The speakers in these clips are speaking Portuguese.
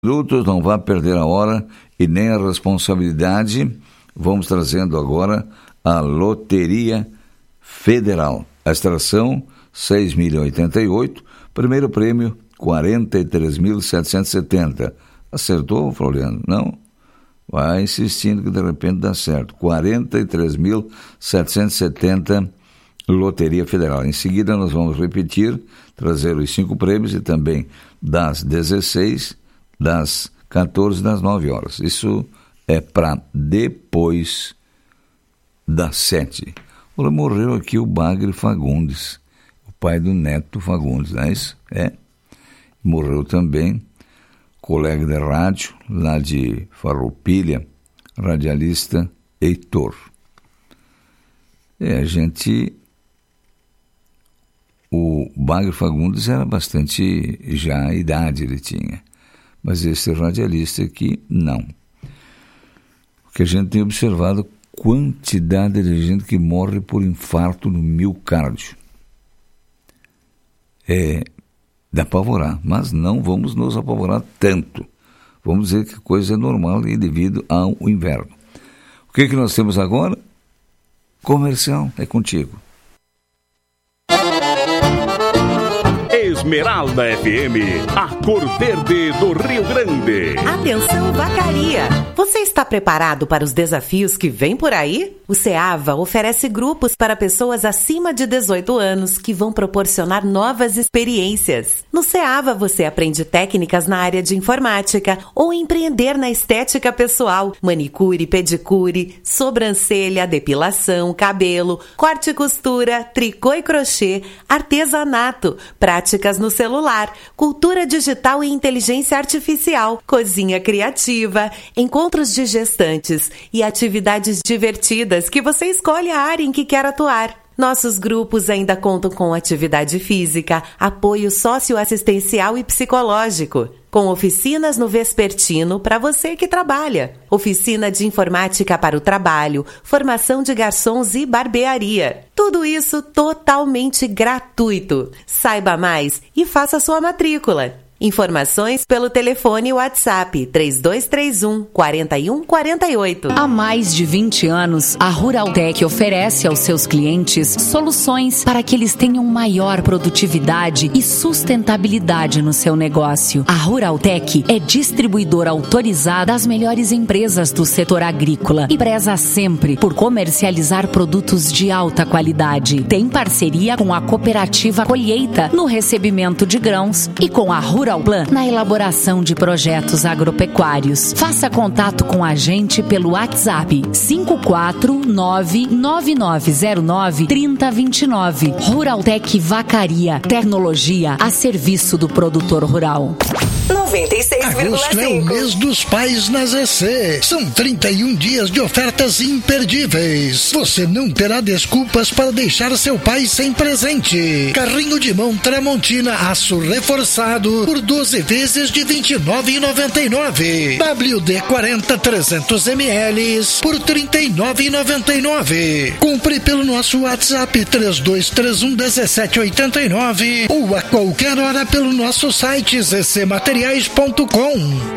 Minutos, não vá perder a hora e nem a responsabilidade. Vamos trazendo agora a Loteria Federal. A extração 6.088, primeiro prêmio 43.770. Acertou, Floriano? Não? Vai insistindo que de repente dá certo. 43.770, Loteria Federal. Em seguida nós vamos repetir, trazer os 5 prêmios e também das 16, das 14 e das 9 horas. Isso é para depois das 7. Olha, morreu aqui o Bagre Fagundes, o pai do Neto Fagundes, não é isso? É. Morreu também colega de rádio, lá de Farroupilha, radialista Heitor. O Bagre Fagundes era bastante, já a idade ele tinha, mas esse radialista aqui, não. O que a gente tem observado, quantidade de gente que morre por infarto no miocárdio. Dá para apavorar, mas não vamos nos apavorar tanto. Vamos dizer que a coisa é normal e devido ao inverno. O que nós temos agora? Comercial, é contigo. Esmeralda FM, a cor verde do Rio Grande. Atenção, Vacaria! Você está preparado para os desafios que vêm por aí? O CEAVA oferece grupos para pessoas acima de 18 anos que vão proporcionar novas experiências. No CEAVA você aprende técnicas na área de informática ou empreender na estética pessoal, manicure, pedicure, sobrancelha, depilação, cabelo, corte e costura, tricô e crochê, artesanato, práticas no celular, cultura digital e inteligência artificial, cozinha criativa, encontros de gestantes e atividades divertidas que você escolhe a área em que quer atuar. Nossos grupos ainda contam com atividade física, apoio socioassistencial e psicológico, com oficinas no vespertino para você que trabalha, oficina de informática para o trabalho, formação de garçons e barbearia. Tudo isso totalmente gratuito. Saiba mais e faça sua matrícula. Informações pelo telefone WhatsApp 3231-4148. Há mais de 20 anos, a Ruraltec oferece aos seus clientes soluções para que eles tenham maior produtividade e sustentabilidade no seu negócio. A Ruraltec é distribuidora autorizada das melhores empresas do setor agrícola e preza sempre por comercializar produtos de alta qualidade. Tem parceria com a cooperativa Colheita no recebimento de grãos e com a Ruralplan na elaboração de projetos agropecuários. Faça contato com a gente pelo WhatsApp 549-9909-3029. Ruraltec Vacaria, tecnologia a serviço do produtor rural. 96,5. Agosto é o mês dos pais na ZC. São 31 dias de ofertas imperdíveis. Você não terá desculpas para deixar seu pai sem presente. Carrinho de mão Tramontina aço reforçado por 12 vezes de R$ 29,99. WD 40 300 ml por R$ 39,99. Compre pelo nosso WhatsApp 3231-1789 ou a qualquer hora pelo nosso site zcmateriais.com.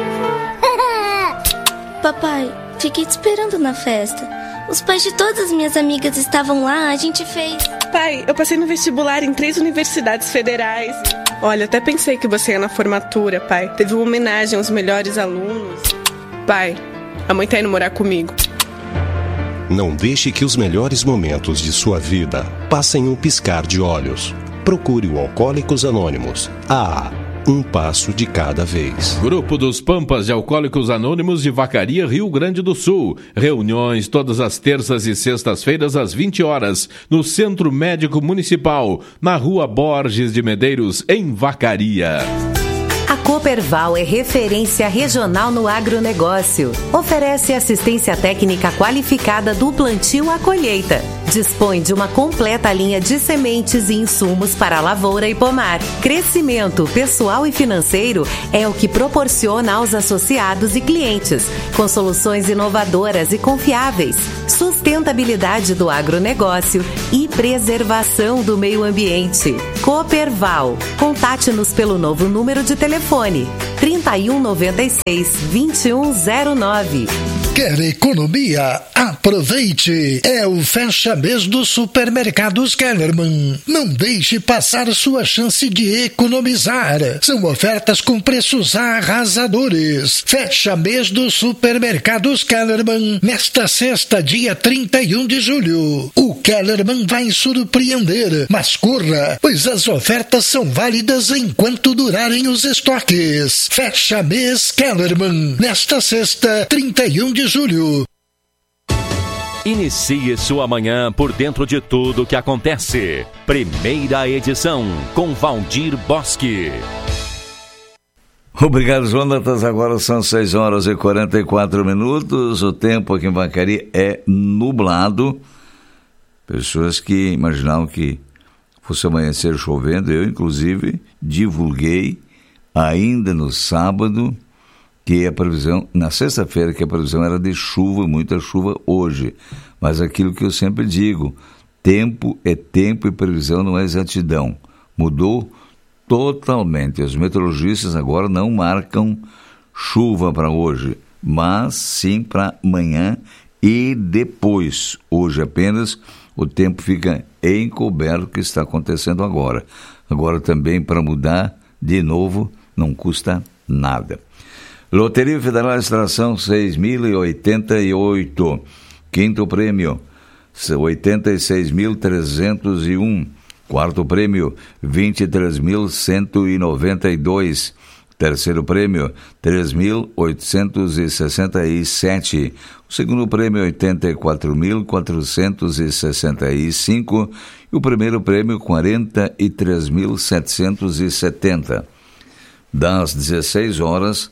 Papai, fiquei te esperando na festa. Os pais de todas as minhas amigas estavam lá, a gente fez... Pai, eu passei no vestibular em 3 universidades federais. Olha, até pensei que você ia na formatura, pai. Teve uma homenagem aos melhores alunos. Pai, a mãe tá indo morar comigo. Não deixe que os melhores momentos de sua vida passem um piscar de olhos. Procure o Alcoólicos Anônimos. Um passo de cada vez. Grupo dos Pampas de Alcoólicos Anônimos de Vacaria, Rio Grande do Sul. Reuniões todas as terças e sextas-feiras às 20 horas, no Centro Médico Municipal, na Rua Borges de Medeiros, em Vacaria. A Cooperval é referência regional no agronegócio. Oferece assistência técnica qualificada do plantio à colheita. Dispõe de uma completa linha de sementes e insumos para lavoura e pomar. Crescimento pessoal e financeiro é o que proporciona aos associados e clientes, com soluções inovadoras e confiáveis. sustentabilidade do agronegócio e preservação do meio ambiente. Cooperval. Contate-nos pelo novo número de telefone 3196-2109. Quer economia? Aproveite! É o fecha-mês dos supermercados Kellerman. Não deixe passar sua chance de economizar. São ofertas com preços arrasadores. Fecha-mês dos supermercados Kellerman nesta sexta, dia 31 de julho. O Kellerman vai surpreender, mas corra, pois as ofertas são válidas enquanto durarem os estoques. Fecha-mês Kellerman nesta sexta, 31 de julho. Inicie sua manhã por dentro de tudo que acontece. Primeira edição, com Valdir Bosque. Obrigado, Jonatas. Agora são 6h44. O tempo aqui em Vacaria é nublado. Pessoas que imaginavam que fosse amanhecer chovendo. Eu, inclusive, divulguei ainda no sábado que a previsão, na sexta-feira, que a previsão era de chuva, muita chuva hoje. Mas aquilo que eu sempre digo, tempo é tempo e previsão não é exatidão. Mudou totalmente. Os meteorologistas agora não marcam chuva para hoje, mas sim para amanhã e depois. Hoje apenas o tempo fica encoberto, que está acontecendo agora. Agora também, para mudar de novo, não custa nada. Loteria Federal Extração 6.088. Quinto prêmio 86.301. Quarto prêmio 23.192. Terceiro prêmio 3.867. O segundo prêmio 84.465. E o primeiro prêmio 43.770. Das 16 horas,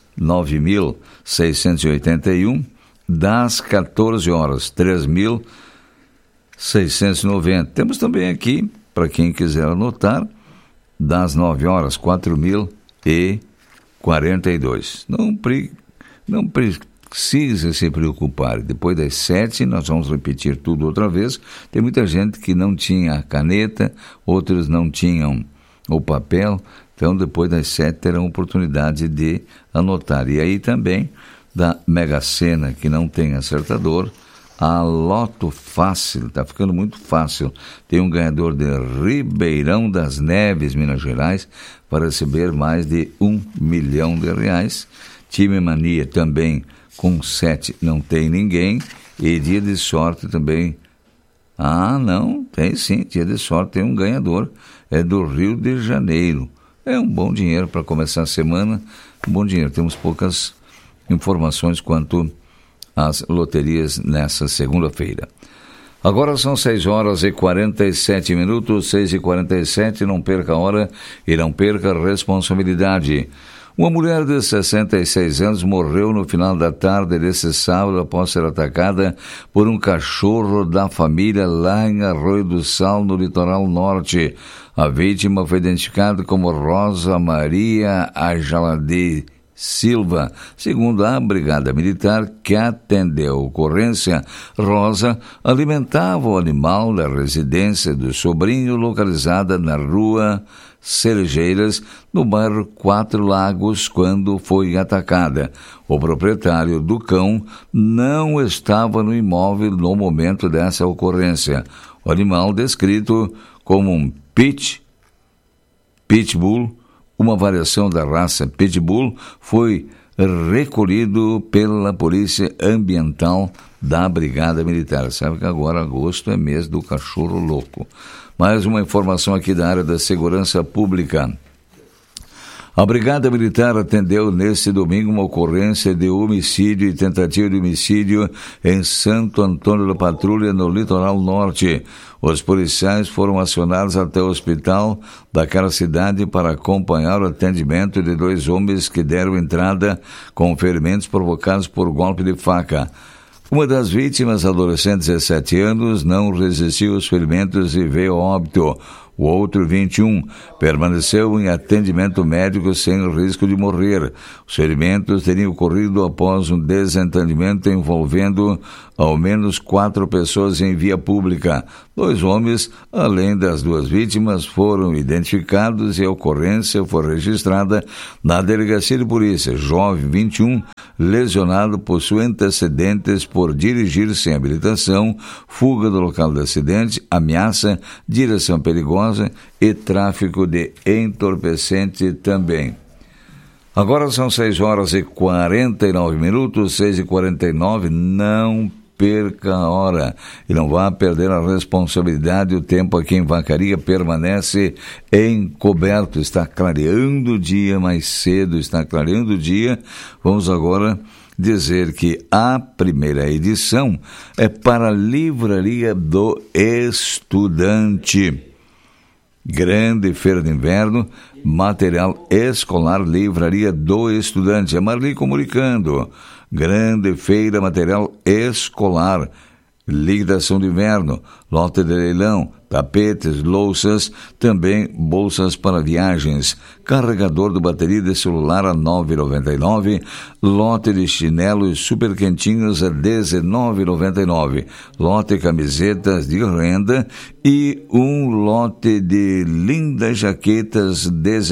9.681. Das 14 horas, 3.690. Temos também aqui, para quem quiser anotar, das 9 horas, 4.042. Não precisa se preocupar. Depois das 7, nós vamos repetir tudo outra vez. Tem muita gente que não tinha a caneta, outros não tinham o papel. Então, depois das 7, terão oportunidade de anotar. E aí também, da Mega Sena, que não tem acertador, a Loto Fácil, está ficando muito fácil. Tem um ganhador de Ribeirão das Neves, Minas Gerais, para receber mais de R$1 milhão. Time Mania também, com 7, não tem ninguém. E dia de sorte também. Ah, não, tem sim, dia de sorte tem um ganhador. É do Rio de Janeiro. É um bom dinheiro para começar a semana, um bom dinheiro. Temos poucas informações quanto às loterias nessa segunda-feira. Agora são 6h47, 6h47, não perca a hora e não perca a responsabilidade. Uma mulher de 66 anos morreu no final da tarde desse sábado após ser atacada por um cachorro da família lá em Arroio do Sal, no litoral norte. A vítima foi identificada como Rosa Maria Ajalade Silva. Segundo a Brigada Militar que atendeu a ocorrência, Rosa alimentava o animal da residência do sobrinho, localizada na rua Cerejeiras, no bairro Quatro Lagos, quando foi atacada. O proprietário do cão não estava no imóvel no momento dessa ocorrência. O animal, descrito como um Pitbull, uma variação da raça Pitbull, foi recolhido pela Polícia Ambiental da Brigada Militar. Sabe que agora agosto é mês do cachorro louco. Mais uma informação aqui da área da segurança pública. A Brigada Militar atendeu neste domingo uma ocorrência de homicídio e tentativa de homicídio em Santo Antônio da Patrulha, no litoral norte. Os policiais foram acionados até o hospital daquela cidade para acompanhar o atendimento de 2 homens que deram entrada com ferimentos provocados por golpe de faca. Uma das vítimas, adolescente de 17 anos, não resistiu aos ferimentos e veio a óbito. O outro, 21, permaneceu em atendimento médico sem risco de morrer. Os ferimentos teriam ocorrido após um desentendimento envolvendo ao menos 4 pessoas em via pública. 2 homens, além das 2 vítimas, foram identificados e a ocorrência foi registrada na delegacia de polícia. Jovem, 21, lesionado, possui antecedentes por dirigir sem habilitação, fuga do local do acidente, ameaça, direção perigosa e tráfico de entorpecente também. Agora são 6h49, 6h49, não perca a hora e não vá perder a responsabilidade. O tempo aqui em Vacaria permanece encoberto, está clareando o dia mais cedo, está clareando o dia. Vamos agora dizer que a primeira edição é para a Livraria do Estudante. Grande feira de inverno, material escolar, Livraria do Estudante. É Marli comunicando. Grande feira, material escolar, liquidação de inverno, lote de leilão, tapetes, louças, também bolsas para viagens, carregador de bateria de celular a R$ 9,99, lote de chinelos super quentinhos a R$ 19,99, lote de camisetas de renda e um lote de lindas jaquetas R$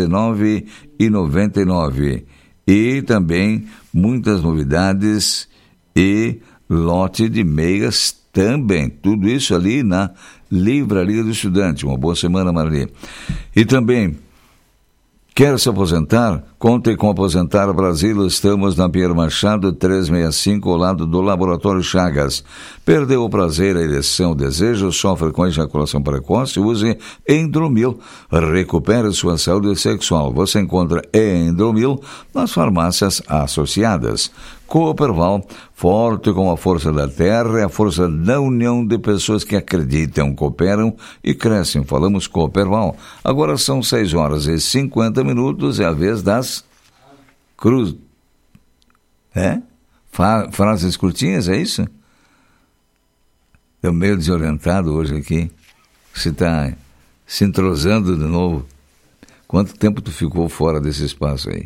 19,99. E também muitas novidades e lote de meias também. Tudo isso ali na Livraria do Estudante. Uma boa semana, Marli. E também, quer se aposentar? Conte com Aposentar Brasil. Estamos na Pinheiro Machado, 365, ao lado do Laboratório Chagas. Perdeu o prazer, a ereção, o desejo, sofre com ejaculação precoce? Use Endromil. Recupere sua saúde sexual. Você encontra Endromil nas farmácias associadas. Cooperval, forte com a força da terra e a força da união de pessoas que acreditam, cooperam e crescem. Falamos Cooperval. Agora são 6h50, é a vez das cruz. Frases curtinhas, é isso? Estou meio desorientado hoje aqui. Você está se entrosando de novo. Quanto tempo tu ficou fora desse espaço aí?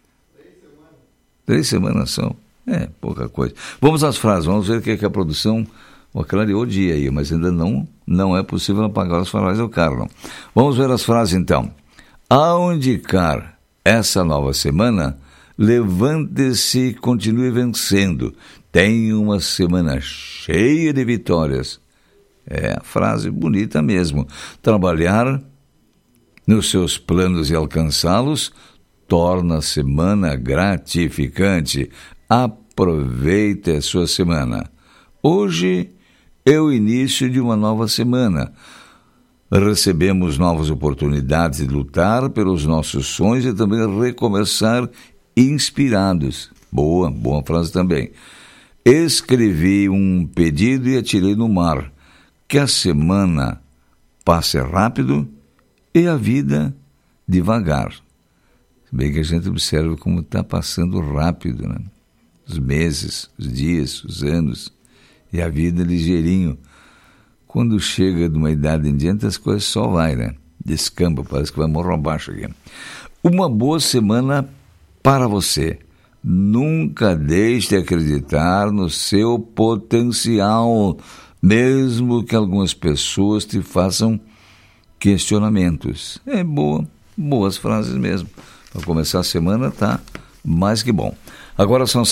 3 semanas são. Pouca coisa. Vamos às frases, vamos ver o que a produção clareou o dia aí, mas ainda não é possível apagar as frases do Carlos. Vamos ver as frases então. Ao indicar essa nova semana, levante-se e continue vencendo. Tenha uma semana cheia de vitórias. É a frase bonita mesmo. Trabalhar nos seus planos e alcançá-los torna a semana gratificante. Aproveite a sua semana. Hoje é o início de uma nova semana. Recebemos novas oportunidades de lutar pelos nossos sonhos e também recomeçar inspirados. Boa frase também. Escrevi um pedido e atirei no mar. Que a semana passe rápido e a vida devagar. Bem que a gente observa como está passando rápido, né? Os meses, os dias, os anos, e a vida ligeirinho. Quando chega de uma idade em diante, as coisas só vai, né? Descamba, parece que vai morrer abaixo aqui. Uma boa semana para você. Nunca deixe de acreditar no seu potencial, mesmo que algumas pessoas te façam questionamentos. Boas frases mesmo. Para começar a semana tá mais que bom. Agora são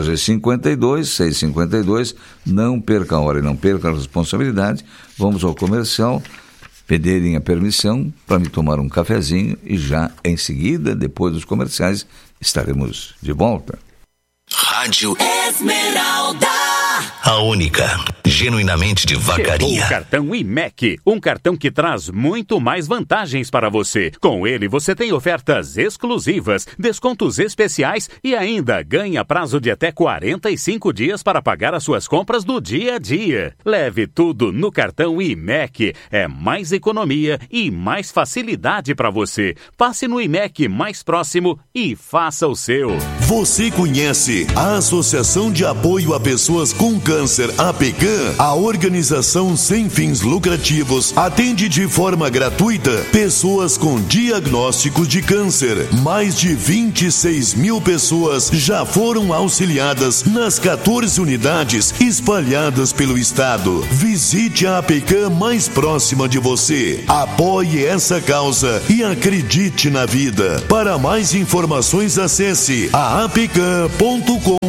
6h52, 6h52, não perca a hora e não perca a responsabilidade. Vamos ao comercial, pedirem a permissão para me tomar um cafezinho e já em seguida, depois dos comerciais, estaremos de volta. Rádio Esmeralda, a única, genuinamente de Vacaria. O cartão IMEC, um cartão que traz muito mais vantagens para você. Com ele você tem ofertas exclusivas, descontos especiais e ainda ganha prazo de até 45 dias para pagar as suas compras do dia a dia. Leve tudo no cartão IMEC, é mais economia e mais facilidade para você. Passe no IMEC mais próximo e faça o seu. Você conhece a Associação de Apoio a Pessoas com Câncer, APECAM? APECAM, a organização sem fins lucrativos, atende de forma gratuita pessoas com diagnóstico de câncer. Mais de 26 mil pessoas já foram auxiliadas nas 14 unidades espalhadas pelo estado. Visite a APECAM mais próxima de você. Apoie essa causa e acredite na vida. Para mais informações, acesse aapecam.com.br.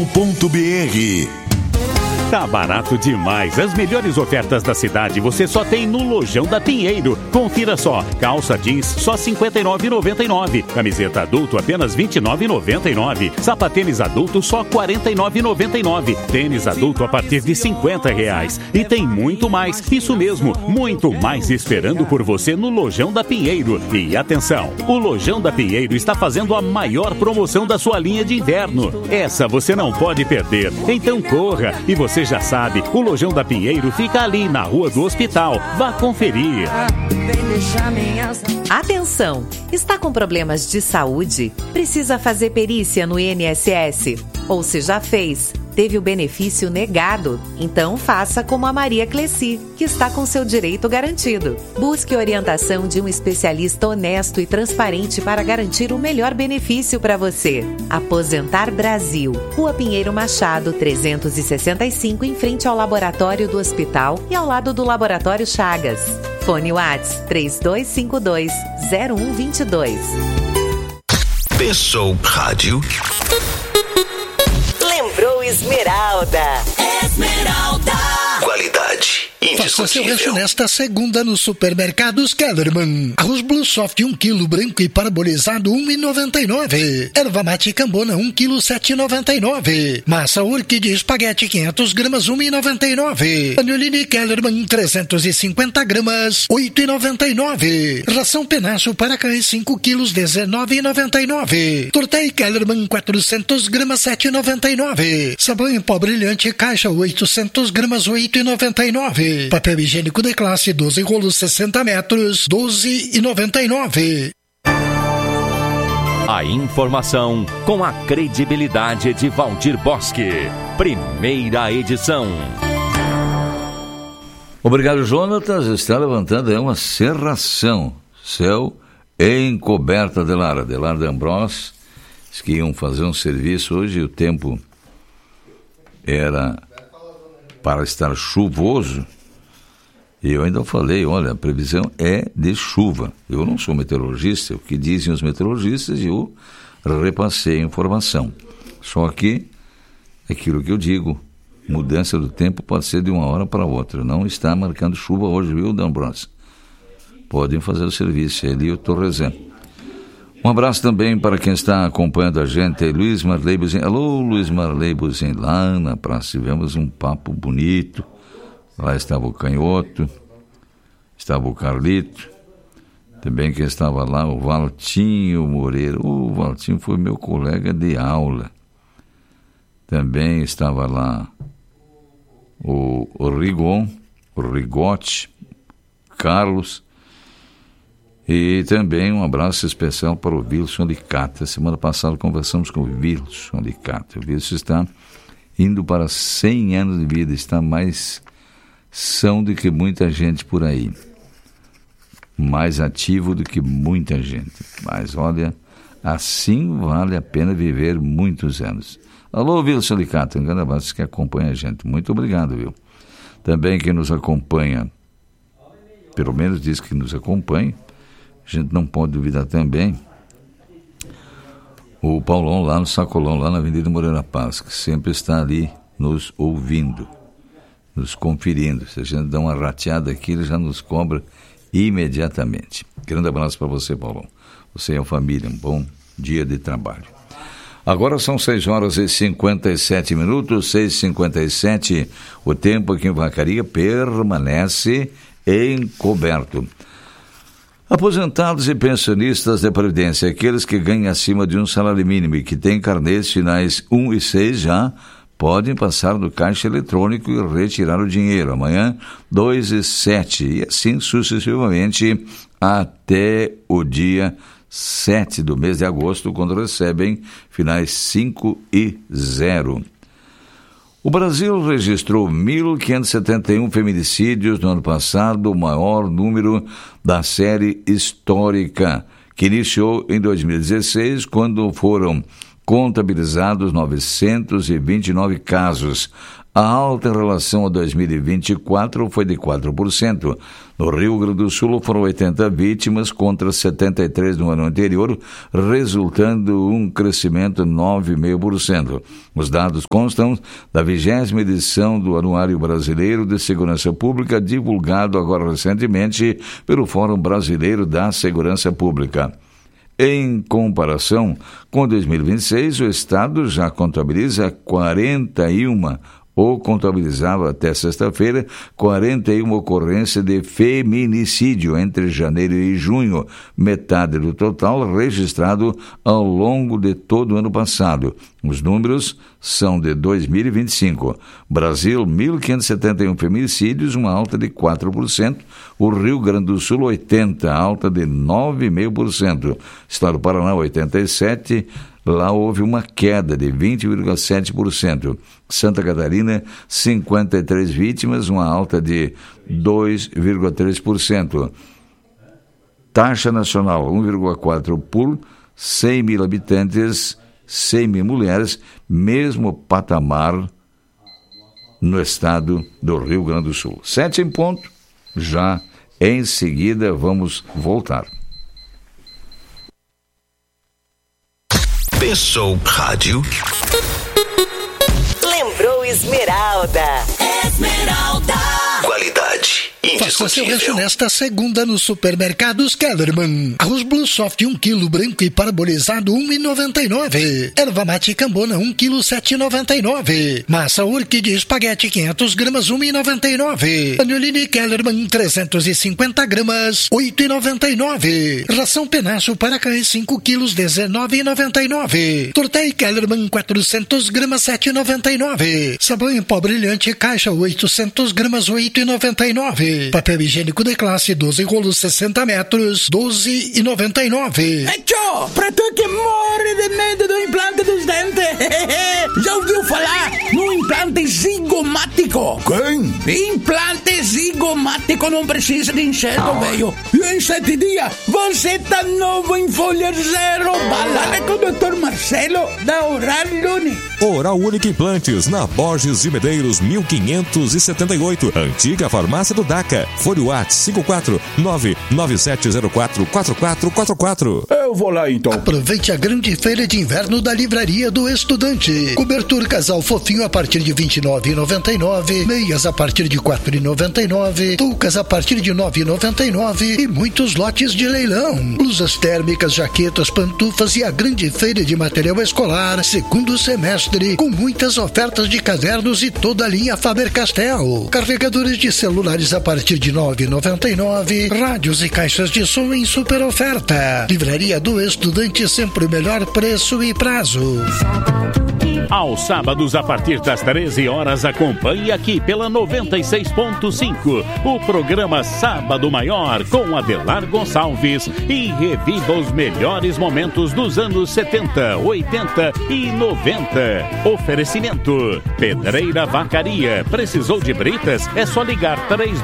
Tá barato demais. As melhores ofertas da cidade você só tem no Lojão da Pinheiro. Confira só. Calça jeans só R$ 59,99. Camiseta adulto apenas R$ 29,99. Sapatênis adulto só R$ 49,99. Tênis adulto a partir de R$ 50. E tem muito mais. Isso mesmo, muito mais esperando por você no Lojão da Pinheiro. E atenção, o Lojão da Pinheiro está fazendo a maior promoção da sua linha de inverno. Essa você não pode perder. Então corra. E você já sabe, o Lojão da Pinheiro fica ali na Rua do Hospital. Vá conferir. Atenção! Está com problemas de saúde? Precisa fazer perícia no INSS? Ou se já fez, teve o benefício negado? Então faça como a Maria Cleci, que está com seu direito garantido. Busque orientação de um especialista honesto e transparente para garantir o melhor benefício para você. Aposentar Brasil, Rua Pinheiro Machado, 365, em frente ao laboratório do hospital e ao lado do Laboratório Chagas. Fone WhatsApp 3252-0122. Pensou rádio? Lembrou Esmeralda. Esmeralda. Qualidade Faça seu rancho nesta segunda no Supermercados Kellerman. Arroz Blue Soft 1 kg branco e parabolizado 1,99. Erva mate Cambona 1 kg 7,99. Massa Orquídea Espaguete 500 gramas 1,99. Panolini Kellerman 350 gramas 8,99. Ração Penacho para cães 5 kg 19,99. Tortei Kellerman 400 gramas 7,99. Sabão em pó brilhante caixa 800 gramas 8,99. Papel higiênico de classe 12 rolos 60 metros 12,99. A informação com a credibilidade de Valdir Bosque. Primeira edição. Obrigado, Jonatas. Está levantando aí uma cerração. Céu encoberta de Lara. Adelardo Ambrós disse que iam fazer um serviço hoje. O tempo era para estar chuvoso. E eu ainda falei, olha, a previsão é de chuva. Eu não sou meteorologista, o que dizem os meteorologistas, eu repassei a informação. Só que, aquilo que eu digo, mudança do tempo pode ser de uma hora para outra. Não está marcando chuva hoje, viu, D'Ambrosio? Podem fazer o serviço, ali eu estou rezando. Um abraço também para quem está acompanhando a gente, Luiz Marley Buzin. Alô, Luiz Marley Buzin, lá na praça tivemos um papo bonito. Lá estava o Canhoto, estava o Carlito, também quem estava lá, o Valtinho Moreira. O Valtinho foi meu colega de aula. Também estava lá o Rigon, o Rigote, Carlos. E também um abraço especial para o Wilson Licata. Semana passada conversamos com o Wilson Licata. O Wilson está indo para 100 anos de vida, está mais são do que muita gente por aí, mais ativo do que muita gente, mas olha, assim vale a pena viver muitos anos. Alô, Wilson Licata, um grande abraço que acompanha a gente, muito obrigado, viu? Também quem nos acompanha, pelo menos diz que nos acompanha, a gente não pode duvidar também, o Paulão lá no Sacolão, lá na Avenida Moreira Paz, que sempre está ali nos ouvindo, nos conferindo. Se a gente dá uma rateada aqui, ele já nos cobra imediatamente. Grande abraço para você, Paulão. Você e a família, um bom dia de trabalho. Agora são 6h57, 6h57. O tempo aqui em Vacaria permanece encoberto. Aposentados e pensionistas de previdência, aqueles que ganham acima de um salário mínimo e que têm carnês finais 1 e 6 já podem passar do caixa eletrônico e retirar o dinheiro. Amanhã, 2 e 7, e assim sucessivamente até o dia 7 do mês de agosto, quando recebem finais 5 e 0. O Brasil registrou 1.571 feminicídios no ano passado, o maior número da série histórica, que iniciou em 2016, quando foram contabilizados 929 casos. A alta em relação a 2024 foi de 4%. No Rio Grande do Sul foram 80 vítimas contra 73 no ano anterior, resultando um crescimento de 9,5%. Os dados constam da 20ª edição do Anuário Brasileiro de Segurança Pública, divulgado agora recentemente pelo Fórum Brasileiro da Segurança Pública. Em comparação com 2026, o Estado já contabiliza 41 ou contabilizava até sexta-feira 41 ocorrências de feminicídio entre janeiro e junho, metade do total registrado ao longo de todo o ano passado. Os números são de 2025. Brasil, 1.571 feminicídios, uma alta de 4%. O Rio Grande do Sul, 80, alta de 9,5%. Estado do Paraná, 87%. Lá houve uma queda de 20,7%. Santa Catarina, 53 vítimas, uma alta de 2,3%. Taxa nacional, 1,4 por 100 mil habitantes, 100 mil mulheres, mesmo patamar no estado do Rio Grande do Sul. 7 em ponto, já em seguida vamos voltar. Pensou rádio? Lembrou Esmeralda. Esmeralda. Qualidade Faça seu rancho nesta segunda no Supermercados Kellerman. Arroz Blue Soft 1 kg branco e parabolizado 1,99. Erva mate cambona 1 kg 7,99. Massa orquídea espaguete 500 gramas 1,99. Panolini Kellerman 350 gramas 8,99. Ração penacho para cães 5 kg 19,99. Tortei Kellerman 400 gramas 7,99. Sabão em pó brilhante caixa 800 gramas 8,99. Papel higiênico de classe 12 rolos 60 metros 12,99. Tchô, pra tu que morre de medo do implante dos dentes, já ouviu falar no implante zigomático? Quem? Implante zigomático não precisa de enxergo, velho. E em 7 dias você tá novo em folha zero. Balada com o Dr. Marcelo da Oral Unique. Oral Unique Implantes, na Borges de Medeiros 1578, antiga farmácia do DACA. Fone WhatsApp 54997044444. Eu vou lá então. Aproveite a grande feira de inverno da Livraria do Estudante. Cobertor casal fofinho a partir de R$ 29,99. Meias a partir de R$ 4,99. Toucas a partir de R$ 9,99. E muitos lotes de leilão. Blusas térmicas, jaquetas, pantufas e a grande feira de material escolar. Segundo semestre, com muitas ofertas de cadernos e toda a linha Faber-Castell. Carregadores de celulares a partir de R$ 9,99. Rádios e caixas de som em super oferta. Livraria do Estudante, sempre o melhor preço e prazo. Aos sábados, a partir das 13 horas, acompanhe aqui pela 96.5 o programa Sábado Maior com Adelar Gonçalves e reviva os melhores momentos dos anos 70, 80 e 90. Oferecimento: Pedreira Vacaria. Precisou de britas? É só ligar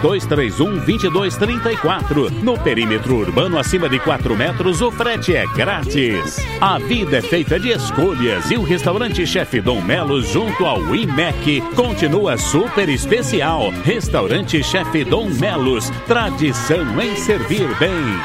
3231-2234. No perímetro urbano acima de 4 metros, o frete é grátis. A vida é feita de escolhas e o restaurante Chefe Dom Melos, junto ao IMEC, continua super especial. Restaurante Chefe Dom Melos, tradição em servir bem.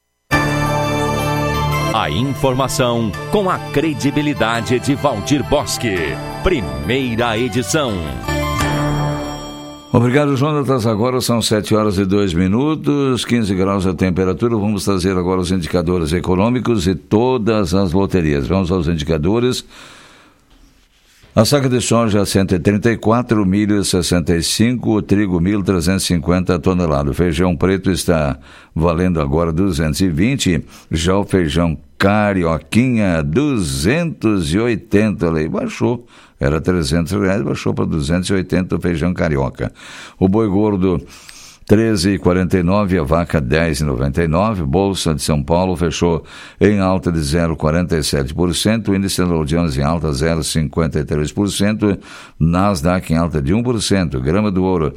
A informação com a credibilidade de Valdir Bosque. Primeira edição. Obrigado, Jonatas. Agora são 7 horas e 2 minutos, 15 graus a temperatura. Vamos trazer agora os indicadores econômicos e todas as loterias. Vamos aos indicadores. A saca de soja 134, milho 65, o trigo 1.350 toneladas. O feijão preto está valendo agora 220, já o feijão carioquinha 280, ali baixou, era R$300, baixou para 280 o feijão carioca. O boi gordo 13,49, a vaca 10,99. Bolsa de São Paulo fechou em alta de 0,47%, o índice Dow Jones em alta 0,53%, Nasdaq em alta de 1%, grama do ouro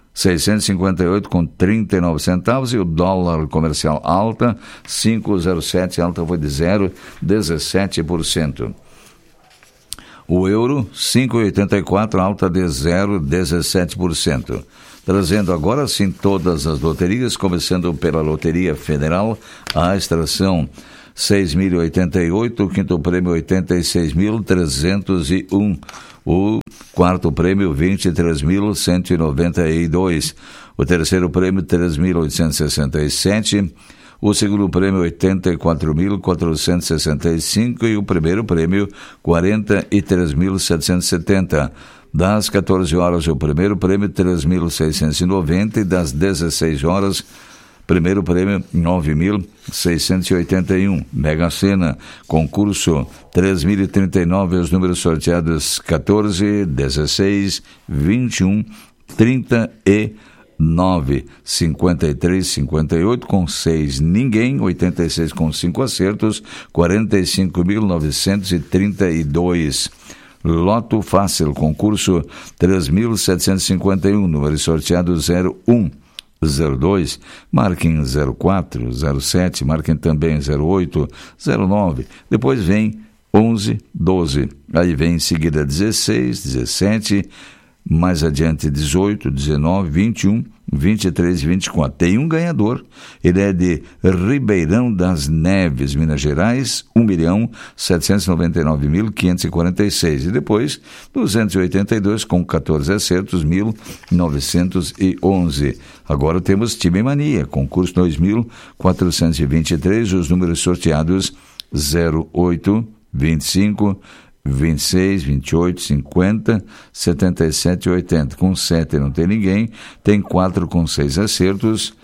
658,39 centavos, e o dólar comercial alta 5,07, alta foi de 0,17%. O euro 5,84, alta de 0,17%. Trazendo agora sim todas as loterias, começando pela Loteria Federal, a extração 6.088, o quinto prêmio 86.301, o quarto prêmio 23.192, o terceiro prêmio 3.867, o segundo prêmio 84.465 e o primeiro prêmio 43.770. Das 14 horas, o primeiro prêmio 3.690 e das 16 horas, primeiro prêmio 9.681. Mega Sena, concurso 3.039, os números sorteados 14, 16, 21, 39, 53, 58 com 6 ninguém, 86 com 5 acertos, 45.932. Loto Fácil, concurso 3.751, número sorteado 01, 02, marquem 04, 07, marquem também 08, 09, depois vem 11, 12, aí vem em seguida 16, 17, mais adiante 18, 19, 21, 23 e 24. Tem um ganhador, ele é de Ribeirão das Neves, Minas Gerais, 1.799.546. E depois 282 com 14 acertos, 1.911. Agora temos Time Mania, concurso 2.423, os números sorteados 08, 25, 26, 28, 50, 77 e 80. Com 7 não tem ninguém. Tem 4 com 6 acertos,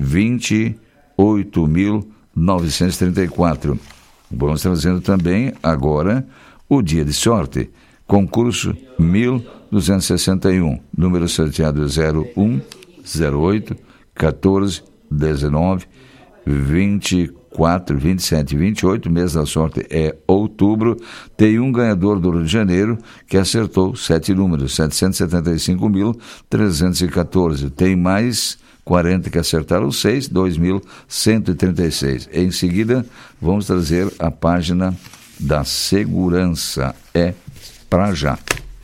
28.934. Vamos trazendo também agora o dia de sorte. Concurso 1261. Número sorteado 01, 08, 14, 19, 24, 27 e 28, mês da sorte é outubro. Tem um ganhador do Rio de Janeiro que acertou 7 números, 775.314. Tem mais 40 que acertaram 6, 2.136. Em seguida, vamos trazer a página da segurança. É pra já.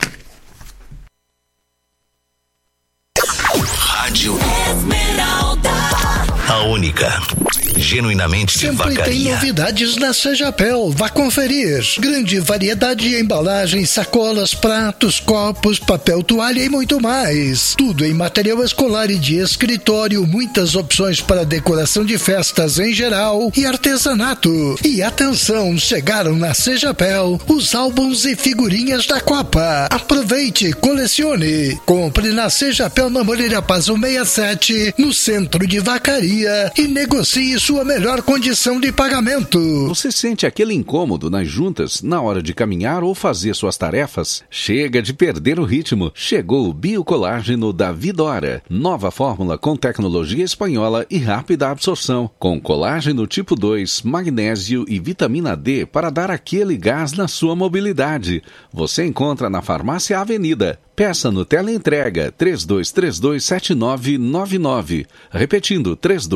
Rádio Esmeralda, a única genuinamente de Sempre vacaria. Tem novidades na Sejapel. Vá conferir. Grande variedade de embalagens, sacolas, pratos, copos, papel toalha e muito mais. Tudo em material escolar e de escritório. Muitas opções para decoração de festas em geral e artesanato. E atenção, chegaram na Sejapel os álbuns e figurinhas da Copa. Aproveite, colecione. Compre na Sejapel, na Moreira Paz 67, no centro de Vacaria, e negocie sua melhor condição de pagamento. Você sente aquele incômodo nas juntas na hora de caminhar ou fazer suas tarefas? Chega de perder o ritmo. Chegou o Biocolágeno da Vidora. Nova fórmula com tecnologia espanhola e rápida absorção. Com colágeno tipo 2, magnésio e vitamina D para dar aquele gás na sua mobilidade. Você encontra na Farmácia Avenida. Peça no teleentrega 3232-7999. Repetindo,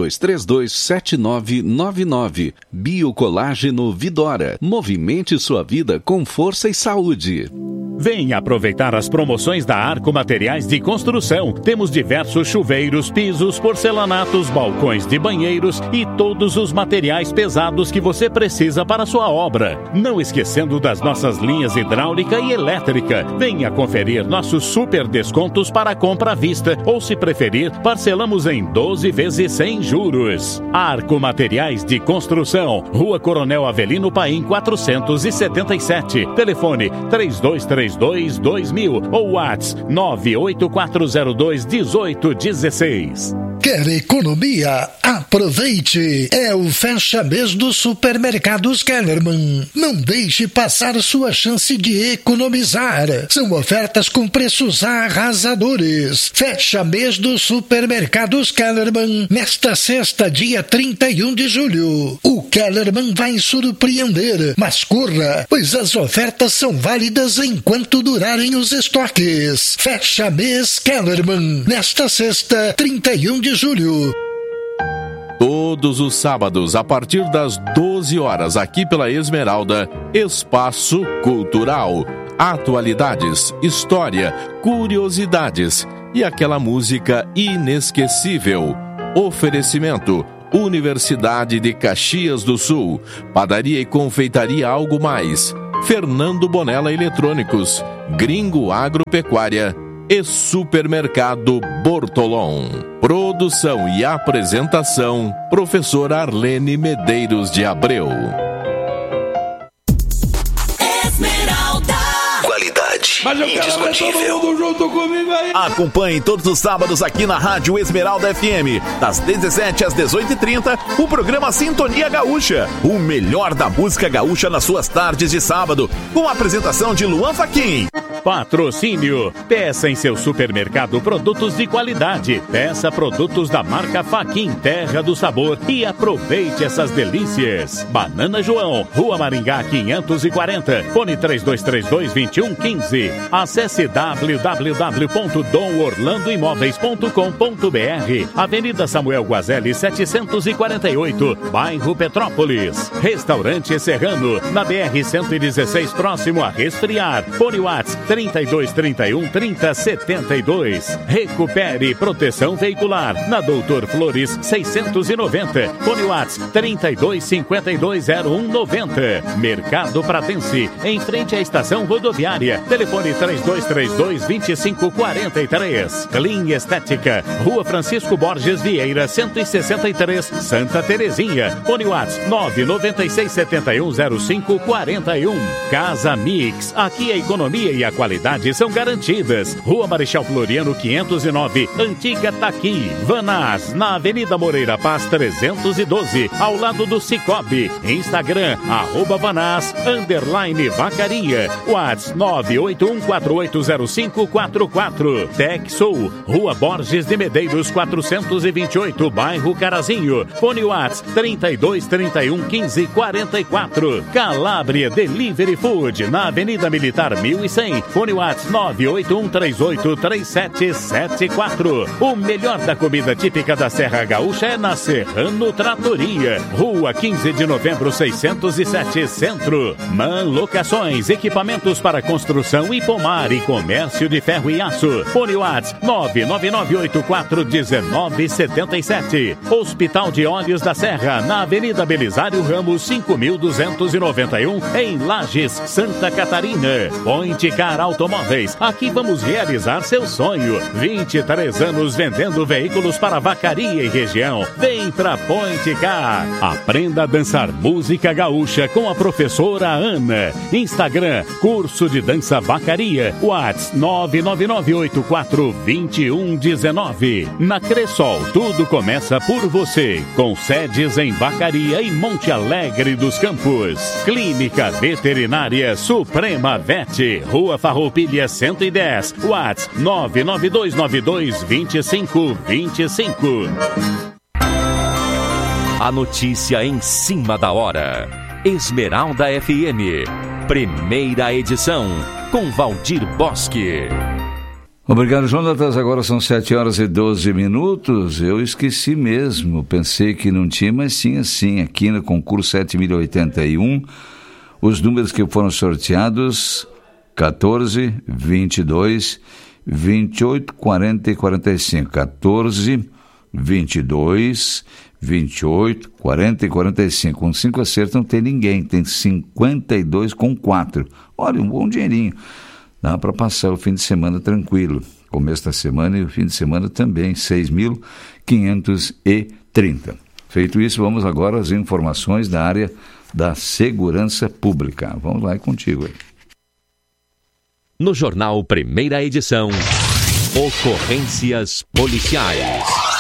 3232-7999. Biocolágeno Vidora. Movimente sua vida com força e saúde. Venha aproveitar as promoções da Arco Materiais de Construção. Temos diversos chuveiros, pisos, porcelanatos, balcões de banheiros e todos os materiais pesados que você precisa para sua obra. Não esquecendo das nossas linhas hidráulica e elétrica. Venha conferir nossos super descontos para a compra à vista ou, se preferir, parcelamos em 12 vezes sem juros. Arco Materiais de Construção, Rua Coronel Avelino Paim 477. Telefone 3232-2000 ou WhatsApp 98402-1816. Quer economia? Aproveite! É o fecha-mês dos supermercados Kellerman. Não deixe passar sua chance de economizar. São ofertas com preços arrasadores. Fecha mês dos supermercados Kellerman nesta sexta, dia 31 de julho. O Kellerman vai surpreender, mas corra, pois as ofertas são válidas enquanto durarem os estoques. Fecha mês Kellerman nesta sexta, 31 de julho. Todos os sábados, a partir das 12 horas, aqui pela Esmeralda, Espaço Cultural. Atualidades, história, curiosidades e aquela música inesquecível. Oferecimento: Universidade de Caxias do Sul, Padaria e Confeitaria Algo Mais, Fernando Bonella Eletrônicos, Gringo Agropecuária e Supermercado Bortolom. Produção e apresentação: Professora Arlene Medeiros de Abreu. Mas eu quero ver todo mundo junto comigo aí. Acompanhe todos os sábados aqui na Rádio Esmeralda FM, das 17 às 18h30, o programa Sintonia Gaúcha, o melhor da música gaúcha nas suas tardes de sábado, com a apresentação de Luan Fachin. Patrocínio. Peça em seu supermercado produtos de qualidade. Peça produtos da marca Fachin, Terra do Sabor, e aproveite essas delícias. Banana João, Rua Maringá 540, fone 3232-2115. Acesse www.domorlandoimoveis.com.br. Avenida Samuel Guazelli 748, bairro Petrópolis. Restaurante Serrano, na BR-116, próximo a Resfriar. Fone Whats 3231-3072. Recupere proteção veicular, na Doutor Flores 690. Fone Whats 32520190. Mercado Pratense, em frente à estação rodoviária. Telefone 3232-2543. Clean Estética, Rua Francisco Borges Vieira 163, Santa Terezinha. Fone Whats 996710541. Casa Mix, aqui a economia e a qualidade são garantidas. Rua Marechal Floriano 509, Antiga Taqui. Vanás, na Avenida Moreira Paz 312, ao lado do Cicobi. Instagram, @Vanás_Vacaria. Whats 981480544. Texol, Rua Borges de Medeiros 428, bairro Carazinho. Fone Whats 3231-1544. Calábria Delivery Food, na Avenida Militar 1100. Fone Whats 981383774. O melhor da comida típica da Serra Gaúcha é na Serrano Tratoria. Rua 15 de Novembro 607, Centro. Man Locações, equipamentos para construção e pomar e comércio de ferro e aço. Fone Whats 999841977. Hospital de Olhos da Serra, na Avenida Belisário Ramos 5291, em Lages, Santa Catarina. Point Car Automóveis, aqui vamos realizar seu sonho. 23 anos vendendo veículos para Vacaria e região. Vem pra Point Car. Aprenda a dançar música gaúcha com a professora Ana. Instagram, Curso de Dança Vacaria. Whats 999842119. Na Cressol, tudo começa por você, com sedes em Vacaria e Monte Alegre dos Campos. Clínica Veterinária Suprema Vet, Rua Farroupilha 110. Whats 992922525. A notícia em cima da hora. Esmeralda FM, primeira edição, com Valdir Bosque. Obrigado, Jonatas. Agora são 7h12. Eu esqueci mesmo. Pensei que não tinha, mas tinha sim. Aqui no concurso 7081, os números que foram sorteados: 14, 22, 28, 40 e 45. 14, 22, 28, 40 e 45. Com 5 acertos não tem ninguém. Tem 52 com 4. Olha, um bom dinheirinho. Dá para passar o fim de semana tranquilo. Começo da semana e o fim de semana também. 6.530. Feito isso, vamos agora às informações da área da segurança pública. Vamos lá, é contigo aí. No Jornal Primeira Edição, ocorrências policiais.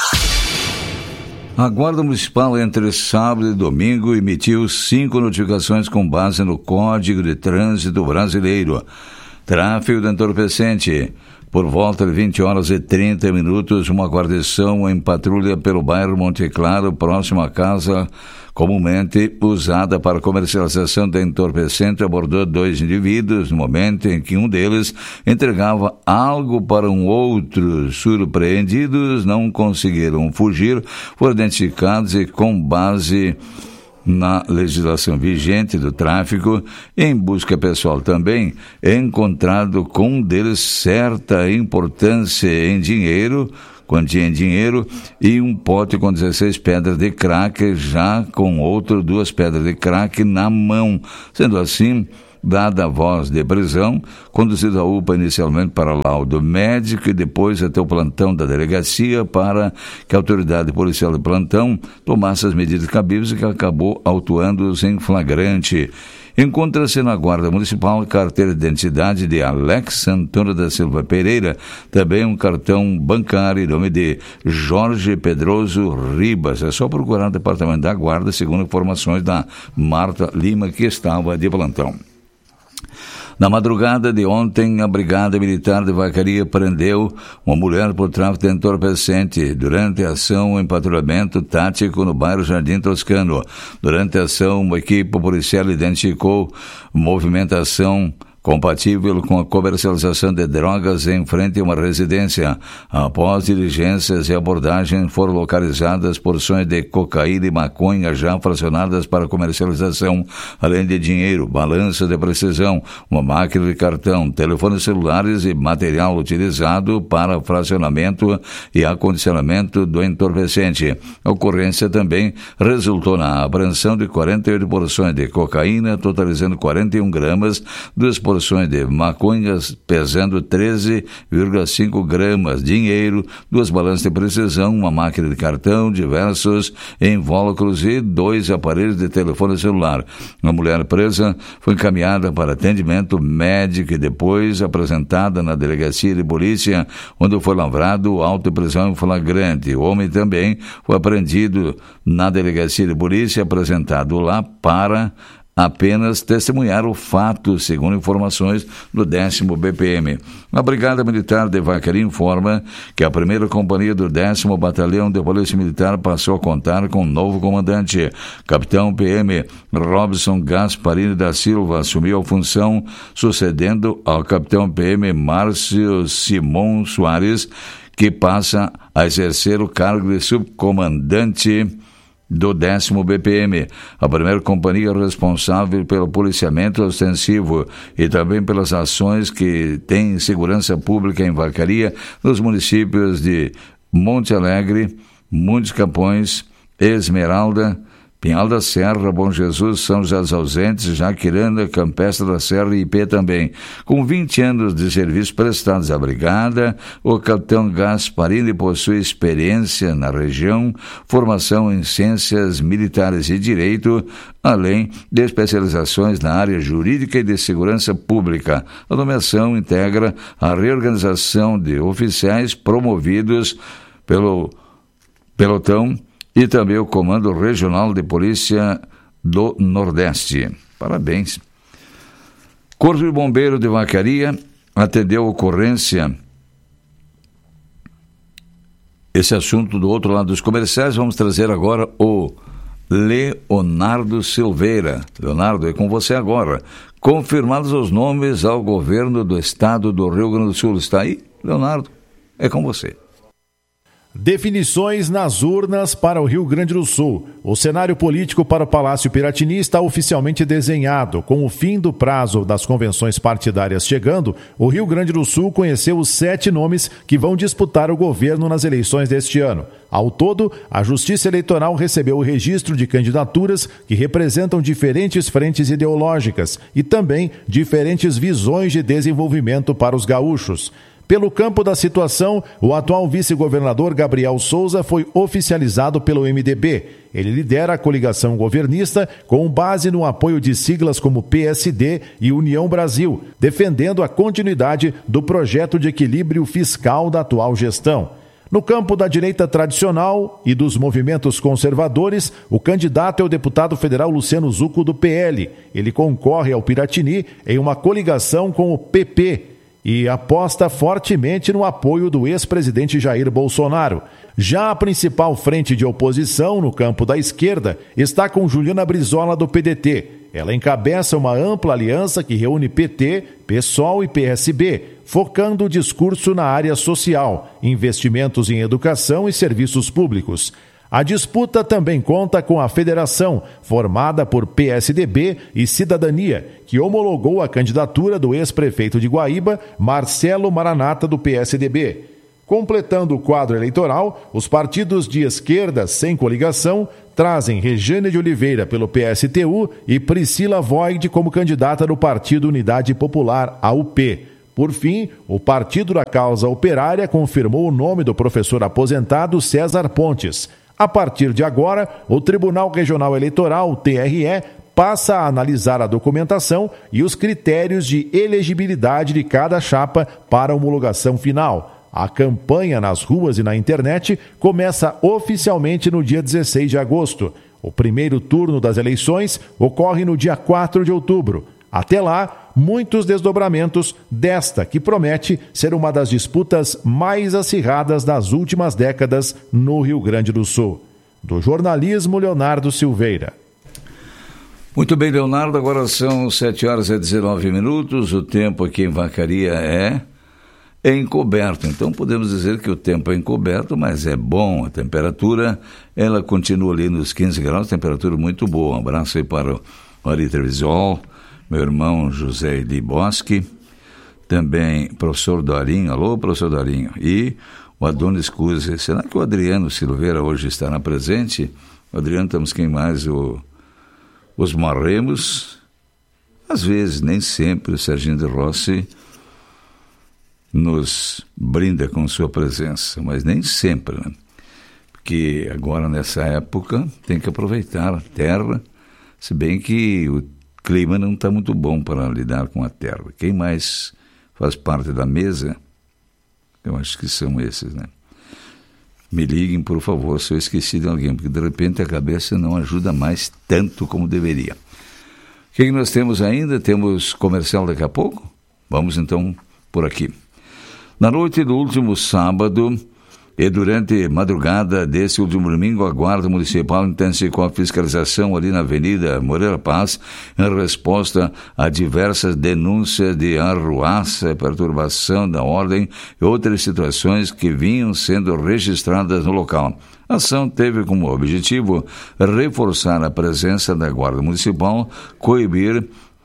A Guarda Municipal, entre sábado e domingo, emitiu 5 notificações com base no Código de Trânsito Brasileiro. Tráfico de entorpecente. Por volta de 20 horas e 30 minutos, uma guarnição em patrulha pelo bairro Monte Claro, próximo à casa comumente usada para comercialização de entorpecente, abordou 2 indivíduos no momento em que um deles entregava algo para um outro. Surpreendidos, não conseguiram fugir, foram identificados e, com base na legislação vigente do tráfico, em busca pessoal também, encontrado com um deles certa importância em dinheiro, quantia em dinheiro, e um pote com 16 pedras de crack, já com outro 2 pedras de crack na mão. Sendo assim, dada a voz de prisão, conduzido à UPA inicialmente para laudo médico e depois até o plantão da delegacia para que a autoridade policial de plantão tomasse as medidas cabíveis e que acabou autuando-os em flagrante. Encontra-se na Guarda Municipal a carteira de identidade de Alex Antônio da Silva Pereira, também um cartão bancário em nome de Jorge Pedroso Ribas. É só procurar o Departamento da Guarda, segundo informações da Marta Lima, que estava de plantão. Na madrugada de ontem, a Brigada Militar de Vacaria prendeu uma mulher por tráfico de entorpecente durante a ação em patrulhamento tático no bairro Jardim Toscano. Durante a ação, uma equipe policial identificou movimentação compatível com a comercialização de drogas em frente a uma residência. Após diligências e abordagem, foram localizadas porções de cocaína e maconha já fracionadas para comercialização, além de dinheiro, balança de precisão, uma máquina de cartão, telefones celulares e material utilizado para fracionamento e acondicionamento do entorpecente. A ocorrência também resultou na apreensão de 48 porções de cocaína, totalizando 41 gramas, 2 porções de maconhas pesando 13,5 gramas, dinheiro, 2 balanças de precisão, uma máquina de cartão, diversos invólucros e 2 aparelhos de telefone celular. A mulher presa foi encaminhada para atendimento médico e depois apresentada na delegacia de polícia, onde foi lavrado auto de prisão em flagrante. O homem também foi apreendido na delegacia de polícia, apresentado lá para apenas testemunhar o fato, segundo informações do 10º BPM. A Brigada Militar de Vacaria informa que a primeira companhia do 10º Batalhão de Polícia Militar passou a contar com um novo comandante. Capitão PM Robson Gasparini da Silva assumiu a função, sucedendo ao Capitão PM Márcio Simão Soares, que passa a exercer o cargo de subcomandante do 10º BPM, a primeira companhia responsável pelo policiamento ostensivo e também pelas ações que têm segurança pública em Vacaria, nos municípios de Monte Alegre, Montes Capões, Esmeralda, Pinhal da Serra, Bom Jesus, São José dos Ausentes, Jaquiranda, Campestre da Serra e IP também. Com 20 anos de serviço prestados à Brigada, o capitão Gasparini possui experiência na região, formação em ciências militares e direito, além de especializações na área jurídica e de segurança pública. A nomeação integra a reorganização de oficiais promovidos pelo pelotão e também o Comando Regional de Polícia do Nordeste. Parabéns. Corpo de Bombeiro de Vacaria atendeu a ocorrência. Esse assunto do outro lado dos comerciais, vamos trazer agora o Leonardo Silveira. Leonardo, é com você agora. Confirmados os nomes ao governo do estado do Rio Grande do Sul. Está aí, Leonardo? É com você. Definições nas urnas para o Rio Grande do Sul. O cenário político para o Palácio Piratini está oficialmente desenhado. Com o fim do prazo das convenções partidárias chegando, o Rio Grande do Sul conheceu os 7 nomes que vão disputar o governo nas eleições deste ano. Ao todo, a Justiça Eleitoral recebeu o registro de candidaturas que representam diferentes frentes ideológicas e também diferentes visões de desenvolvimento para os gaúchos. Pelo campo da situação, o atual vice-governador Gabriel Souza foi oficializado pelo MDB. Ele lidera a coligação governista com base no apoio de siglas como PSD e União Brasil, defendendo a continuidade do projeto de equilíbrio fiscal da atual gestão. No campo da direita tradicional e dos movimentos conservadores, o candidato é o deputado federal Luciano Zucco, do PL. Ele concorre ao Piratini em uma coligação com o PP e aposta fortemente no apoio do ex-presidente Jair Bolsonaro. Já a principal frente de oposição no campo da esquerda está com Juliana Brizola, do PDT. Ela encabeça uma ampla aliança que reúne PT, PSOL e PSB, focando o discurso na área social, investimentos em educação e serviços públicos. A disputa também conta com a federação, formada por PSDB e Cidadania, que homologou a candidatura do ex-prefeito de Guaíba, Marcelo Maranata, do PSDB. Completando o quadro eleitoral, os partidos de esquerda sem coligação trazem Regiane de Oliveira pelo PSTU e Priscila Voigt como candidata do Partido Unidade Popular, AUP. Por fim, o Partido da Causa Operária confirmou o nome do professor aposentado César Pontes. A partir de agora, o Tribunal Regional Eleitoral, TRE, passa a analisar a documentação e os critérios de elegibilidade de cada chapa para a homologação final. A campanha nas ruas e na internet começa oficialmente no dia 16 de agosto. O primeiro turno das eleições ocorre no dia 4 de outubro. Até lá, muitos desdobramentos desta que promete ser uma das disputas mais acirradas das últimas décadas no Rio Grande do Sul. Do jornalismo, Leonardo Silveira. Muito bem, Leonardo, agora são 7h19. O tempo aqui em Vacaria é encoberto, então podemos dizer que o tempo é encoberto, mas é bom. A temperatura, ela continua ali nos 15 graus, temperatura muito boa. Um abraço aí para o Ari Trevisol, meu irmão José Eli Bosque, também professor Dorinho, alô professor Dorinho, e o Adonis Cusi. Será que o Adriano Silveira hoje estará presente? O Adriano, temos quem mais? Os Marremos, às vezes, nem sempre, o Serginho de Rossi nos brinda com sua presença, mas nem sempre, né? Porque agora, nessa época, tem que aproveitar a terra, se bem que o clima não está muito bom para lidar com a terra. Quem mais faz parte da mesa, eu acho que são esses, né? Me liguem, por favor, se eu esqueci de alguém, porque de repente a cabeça não ajuda mais tanto como deveria. O que nós temos ainda? Temos comercial daqui a pouco? Vamos então por aqui. Na noite do último sábado e durante a madrugada desse último domingo, a Guarda Municipal intensificou a fiscalização ali na Avenida Moreira Paz em resposta a diversas denúncias de arruaça, perturbação da ordem e outras situações que vinham sendo registradas no local. A ação teve como objetivo reforçar a presença da Guarda Municipal, coibir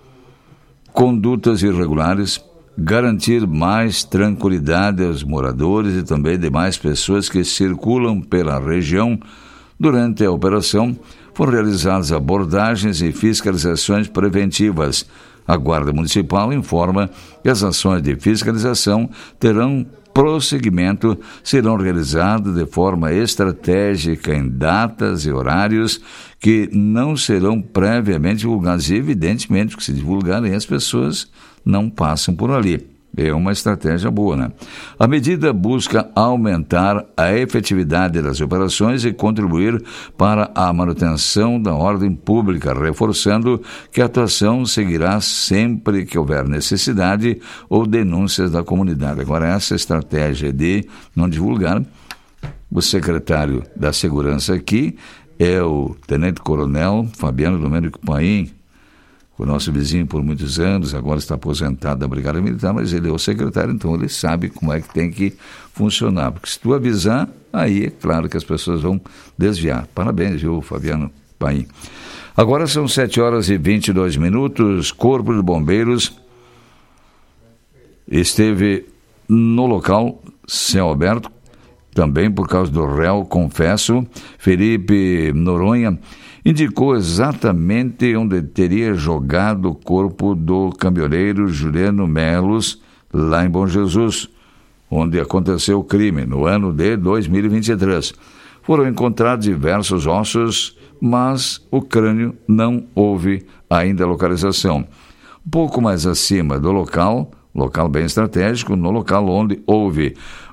condutas irregulares, garantir mais tranquilidade aos moradores e também demais pessoas que circulam pela região. Durante a operação, foram realizadas abordagens e fiscalizações preventivas. A Guarda Municipal informa que as ações de fiscalização terão prosseguimento, serão realizadas de forma estratégica em datas e horários que não serão previamente divulgados. E, evidentemente, que se divulgarem, as pessoas não passam por ali. É uma estratégia boa, né? A medida busca aumentar a efetividade das operações e contribuir para a manutenção da ordem pública, reforçando que a atuação seguirá sempre que houver necessidade ou denúncias da comunidade. Agora, essa estratégia de não divulgar, o secretário da Segurança aqui é o Tenente Coronel Fabiano Domênico Paim, o nosso vizinho por muitos anos, agora está aposentado da Brigada Militar, mas ele é o secretário, então ele sabe como é que tem que funcionar. Porque se tu avisar, aí é claro que as pessoas vão desviar. Parabéns, viu, Fabiano Paim. Agora são 7h22. Corpo de Bombeiros esteve no local, céu aberto, também por causa do réu, confesso. Felipe Noronha indicou exatamente onde teria jogado o corpo do caminhoneiro Juliano Melos, lá em Bom Jesus, onde aconteceu o crime, no ano de 2023. Foram encontrados diversos ossos, mas o crânio não houve ainda localização. Um pouco mais acima do local bem estratégico, no local onde houve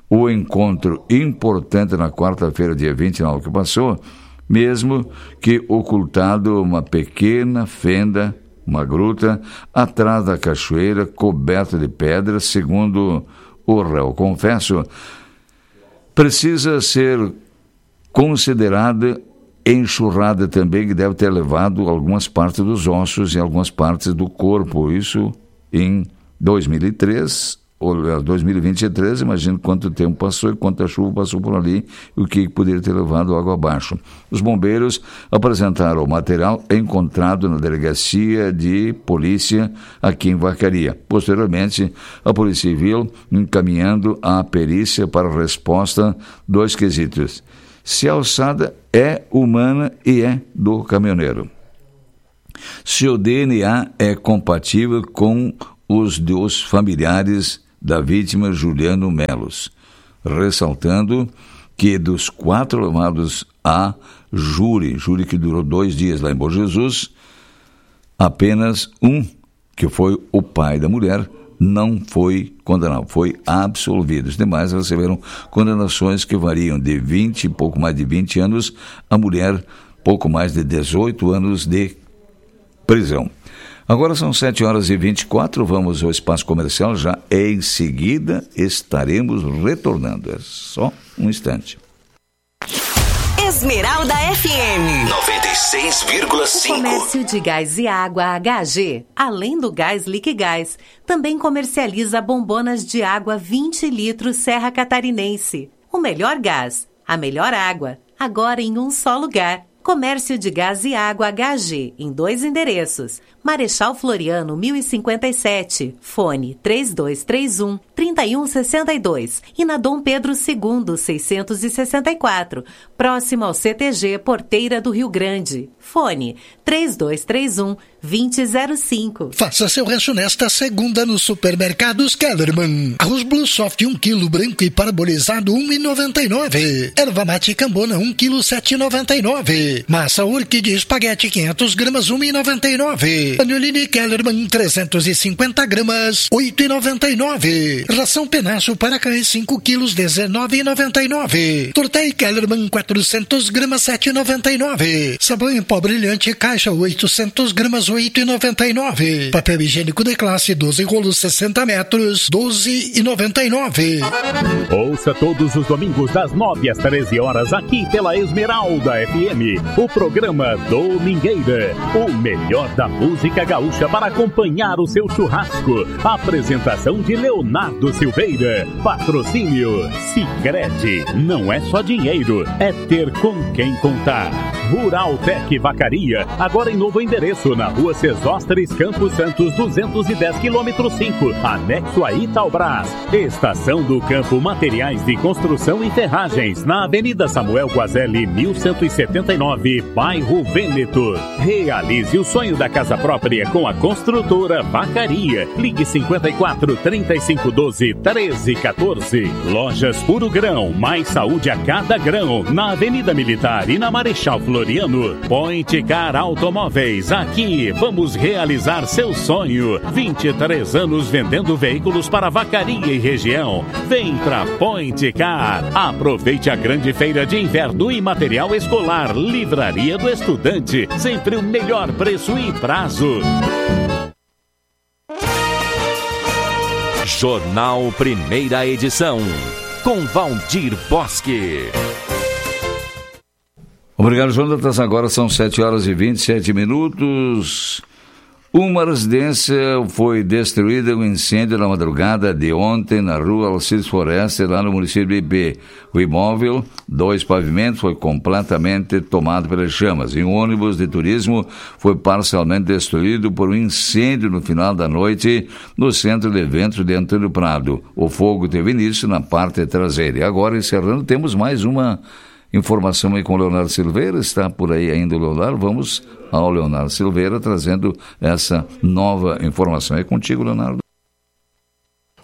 o encontro importante na quarta-feira, dia 29 que passou, mesmo que ocultado uma pequena fenda, uma gruta, atrás da cachoeira, coberta de pedras, segundo o réu. Confesso, precisa ser considerada enxurrada também, que deve ter levado algumas partes dos ossos e algumas partes do corpo. Isso em 2003 ou 2023, imagino quanto tempo passou e quanta chuva passou por ali e o que poderia ter levado água abaixo. Os bombeiros apresentaram o material encontrado na delegacia de polícia aqui em Vacaria. Posteriormente, a Polícia Civil encaminhando a perícia para a resposta dos quesitos: se a alçada é humana e é do caminhoneiro, se o DNA é compatível com os dos familiares da vítima Juliano Melos, ressaltando que dos 4 levados a júri que durou 2 dias lá em Bom Jesus, apenas um, que foi o pai da mulher, não foi condenado, foi absolvido. Os demais receberam condenações que variam de 20, pouco mais de 20 anos, a mulher pouco mais de 18 anos de prisão. Agora são 7h24, vamos ao espaço comercial, já em seguida estaremos retornando. É só um instante. Esmeralda FM 96,5. O comércio de gás e água HG, além do gás Liquigás, também comercializa bombonas de água 20 litros Serra Catarinense. O melhor gás, a melhor água, agora em um só lugar. Comércio de gás e água HG, em 2 endereços. Marechal Floriano, 1057, fone 3231-3162. E na Dom Pedro II, 664, próximo ao CTG Porteira do Rio Grande. Fone 3231-2005. Faça seu rancho nesta segunda nos supermercados Kellerman. Arroz Blue Soft 1 kg branco e parabolizado 1,99. Erva mate Cambona 1 kg 7,99. Massa orquídea espaguete 500 gramas 1,99. Panelini Kellerman 350 gramas 8,99. Ração penacho para cães 5 quilos 19,99. Tortei Kellerman 400 gramas 7,99. Sabão em pó brilhante caixa 800 gramas 8,99. Papel higiênico de classe 12 rolos 60 metros 12,99. Ouça todos os domingos das 9 às 13 horas aqui pela Esmeralda FM, o programa Domingueira, o melhor da música gaúcha para acompanhar o seu churrasco. Apresentação de Leonardo Silveira. Patrocínio Sicredi. Não é só dinheiro, é ter com quem contar. Ruraltec Vacaria, agora em novo endereço, na Rua Sesósteres, Campos Santos, 210 km 5, anexo a Itaubras. Estação do Campo, materiais de construção e ferragens, na Avenida Samuel Guazelli, 1179, bairro Vêneto. Realize o sonho da casa própria com a construtora Vacaria. Ligue 54 3512 1314. Lojas Puro Grão, mais saúde a cada grão, na Avenida Militar e na Marechal Floriano. Point Car Automóveis, aqui vamos realizar seu sonho. 23 anos vendendo veículos para Vacaria e região. Vem pra Point Car. Aproveite a grande feira de inverno e material escolar. Livraria do Estudante, sempre o melhor preço e prazo. Jornal Primeira Edição, com Valdir Bosque. Obrigado, Jonatas. Agora são 7h27. Uma residência foi destruída em um incêndio na madrugada de ontem na rua Alcides Forester, lá no município de Ibê. O imóvel, 2 pavimentos, foi completamente tomado pelas chamas. E um ônibus de turismo foi parcialmente destruído por um incêndio no final da noite no centro de eventos de Antônio Prado. O fogo teve início na parte traseira. E agora, encerrando, temos mais uma informação aí com o Leonardo Silveira. Está por aí ainda o Leonardo. Vamos ao Leonardo Silveira trazendo essa nova informação. É contigo, Leonardo.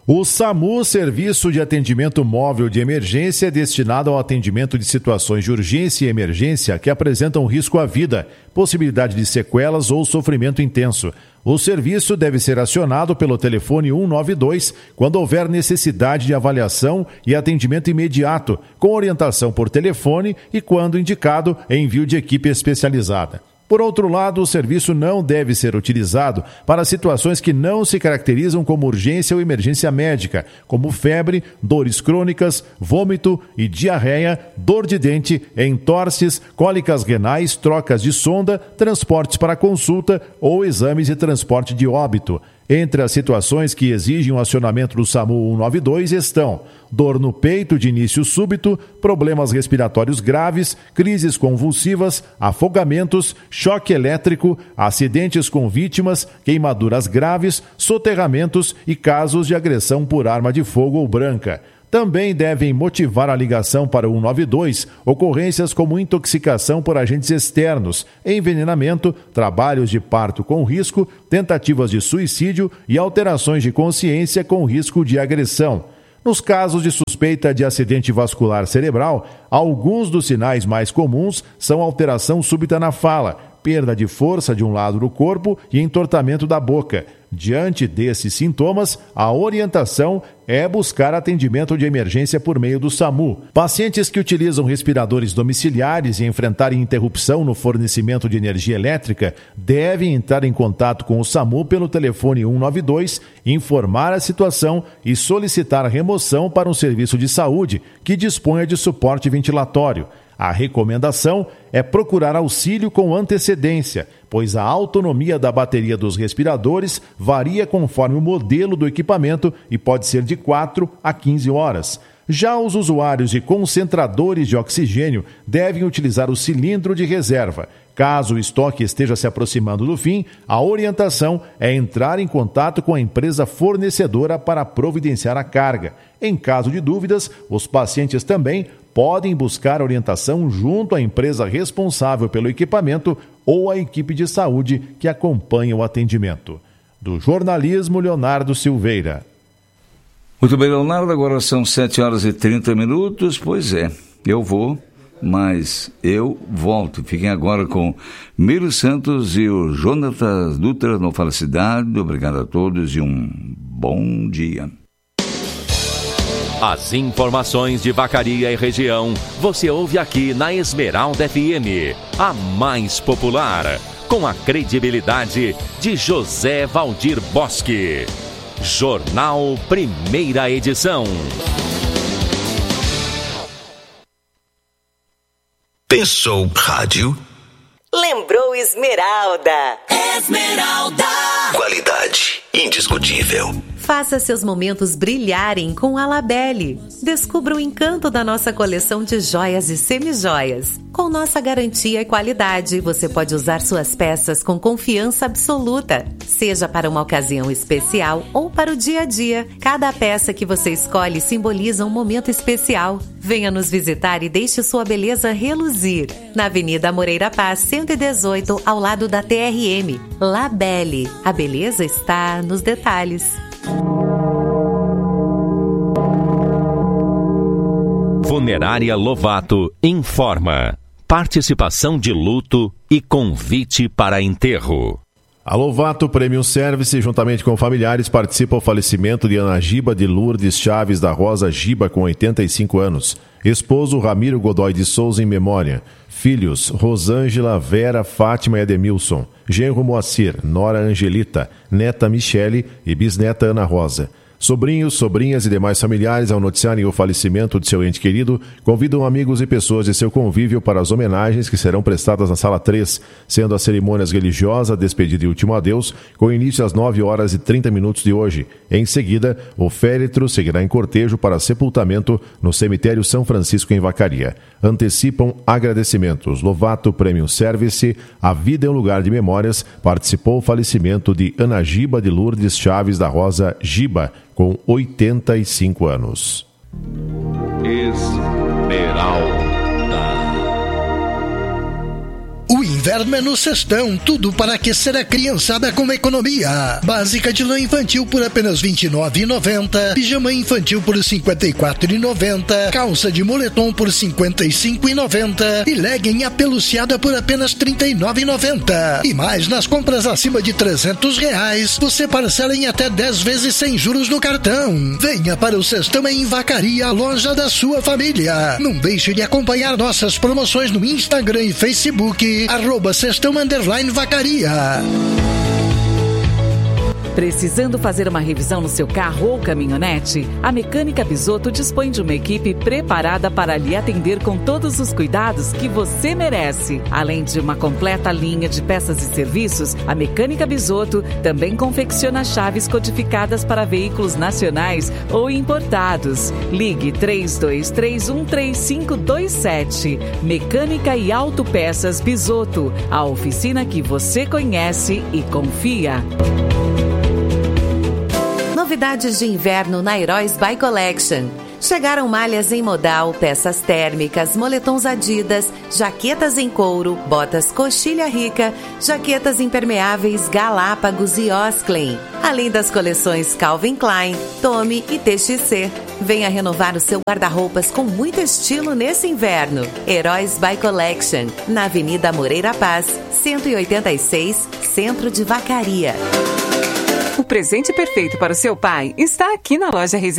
O SAMU, Serviço de Atendimento Móvel de Emergência, é destinado ao atendimento de situações de urgência e emergência que apresentam risco à vida, possibilidade de sequelas ou sofrimento intenso. O serviço deve ser acionado pelo telefone 192 quando houver necessidade de avaliação e atendimento imediato, com orientação por telefone e, quando indicado, envio de equipe especializada. Por outro lado, o serviço não deve ser utilizado para situações que não se caracterizam como urgência ou emergência médica, como febre, dores crônicas, vômito e diarreia, dor de dente, entorses, cólicas renais, trocas de sonda, transportes para consulta ou exames de transporte de óbito. Entre as situações que exigem o acionamento do SAMU 192 estão dor no peito de início súbito, problemas respiratórios graves, crises convulsivas, afogamentos, choque elétrico, acidentes com vítimas, queimaduras graves, soterramentos e casos de agressão por arma de fogo ou branca. Também devem motivar a ligação para o 192 ocorrências como intoxicação por agentes externos, envenenamento, trabalhos de parto com risco, tentativas de suicídio e alterações de consciência com risco de agressão. Nos casos de suspeita de acidente vascular cerebral, alguns dos sinais mais comuns são alteração súbita na fala, perda de força de um lado do corpo e entortamento da boca. Diante desses sintomas, a orientação é buscar atendimento de emergência por meio do SAMU. Pacientes que utilizam respiradores domiciliares e enfrentarem interrupção no fornecimento de energia elétrica devem entrar em contato com o SAMU pelo telefone 192, informar a situação e solicitar remoção para um serviço de saúde que disponha de suporte ventilatório. A recomendação é procurar auxílio com antecedência, pois a autonomia da bateria dos respiradores varia conforme o modelo do equipamento e pode ser de 4 a 15 horas. Já os usuários de concentradores de oxigênio devem utilizar o cilindro de reserva. Caso o estoque esteja se aproximando do fim, a orientação é entrar em contato com a empresa fornecedora para providenciar a carga. Em caso de dúvidas, os pacientes também podem buscar orientação junto à empresa responsável pelo equipamento ou à equipe de saúde que acompanha o atendimento. Do jornalismo, Leonardo Silveira. Muito bem, Leonardo, agora são 7 horas e 30 minutos. Pois é, eu vou, mas eu volto. Fiquem agora com Miro Santos e o Jonatas Dutra no Felicidade. Obrigado a todos e um bom dia. As informações de Vacaria e região você ouve aqui na Esmeralda FM, a mais popular, com a credibilidade de José Valdir Bosque. Jornal Primeira Edição. Pensou rádio? Lembrou Esmeralda. Esmeralda. Qualidade indiscutível. Faça seus momentos brilharem com a Labelle. Descubra o encanto da nossa coleção de joias e semijoias. Com nossa garantia e qualidade, você pode usar suas peças com confiança absoluta. Seja para uma ocasião especial ou para o dia a dia, cada peça que você escolhe simboliza um momento especial. Venha nos visitar e deixe sua beleza reluzir. Na Avenida Moreira Paz, 118, ao lado da TRM. Labelle. A beleza está nos detalhes. Funerária Lovato informa: participação de luto e convite para enterro. A Lovato Premium Service, juntamente com familiares, participa do falecimento de Ana Giba de Lourdes Chaves da Rosa Giba, com 85 anos. Esposo Ramiro Godoy de Souza, em memória. Filhos Rosângela, Vera, Fátima e Ademilson. Genro Moacir, Nora Angelita, neta Michele e bisneta Ana Rosa. Sobrinhos, sobrinhas e demais familiares, ao noticiarem o falecimento de seu ente querido, convidam amigos e pessoas de seu convívio para as homenagens que serão prestadas na Sala 3, sendo as cerimônias religiosas, despedida e último adeus, com início às 9 horas e 30 minutos de hoje. Em seguida, o féretro seguirá em cortejo para sepultamento no cemitério São Francisco, em Vacaria. Antecipam agradecimentos. Lovato Premium Service, a vida é um lugar de memórias, participou o falecimento de Ana Giba de Lourdes Chaves da Rosa Giba, com 85 anos. Esmeralda. O inverno é no Cestão, tudo para aquecer a criançada com economia. Básica de lã infantil por apenas R$ 29,90, pijama infantil por R$ 54,90, calça de moletom por R$ 55,90 e legging apeluciada por apenas R$ 39,90. E mais, nas compras acima de R$ 300, você parcela em até 10 vezes sem juros no cartão. Venha para o Cestão em Vacaria, a loja da sua família. Não deixe de acompanhar nossas promoções no Instagram e Facebook, @Cestão_Vacaria. Precisando fazer uma revisão no seu carro ou caminhonete? A Mecânica Bisotto dispõe de uma equipe preparada para lhe atender com todos os cuidados que você merece. Além de uma completa linha de peças e serviços, a Mecânica Bisotto também confecciona chaves codificadas para veículos nacionais ou importados. Ligue 32313527. Mecânica e Autopeças Bisotto, a oficina que você conhece e confia. Novidades de inverno na Heróis By Collection. Chegaram malhas em modal, peças térmicas, moletons Adidas, jaquetas em couro, botas Coxilha Rica, jaquetas impermeáveis Galápagos e Osklen. Além das coleções Calvin Klein, Tommy e TXC. Venha renovar o seu guarda-roupas com muito estilo nesse inverno. Heróis By Collection, na Avenida Moreira Paz, 186, Centro de Vacaria. O presente perfeito para o seu pai está aqui na loja Resistência.